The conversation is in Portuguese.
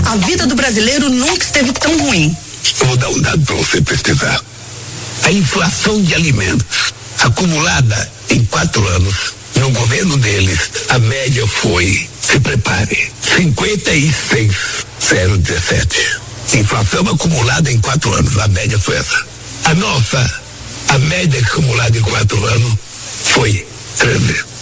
A vida do brasileiro nunca esteve tão ruim. Eu vou dar um dado para você pesquisar. A inflação de alimentos acumulada em 4 anos, no governo deles, a média foi, se prepare, 56,017. Inflação acumulada em 4 anos, a média foi essa. A média acumulada em 4 anos foi 13.